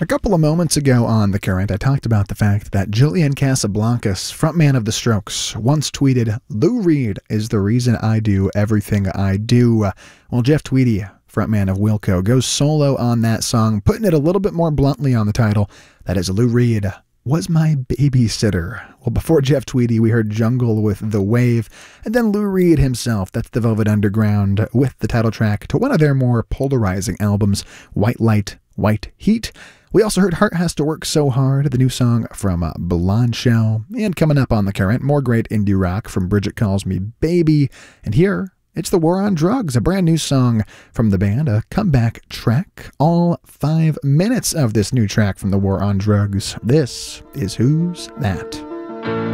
A couple of moments ago on The Current, I talked about the fact that Julian Casablancas, frontman of The Strokes, once tweeted, "Lou Reed is the reason I do everything I do." Well, Jeff Tweedy, frontman of Wilco, goes solo on that song, putting it a little bit more bluntly on the title. That is, Lou Reed was my babysitter. Well, before Jeff Tweedy, we heard Jungle with The Wave, and then Lou Reed himself, that's the Velvet Underground, with the title track to one of their more polarizing albums, White Light, White Heat. We also heard Heart Has to Work So Hard, the new song from Blonde Shell. And coming up on The Current, more great indie rock from Bridget Calls Me Baby. And here, it's The War on Drugs, a brand new song from the band, a comeback track. All 5 minutes of this new track from The War on Drugs. This is Who's That?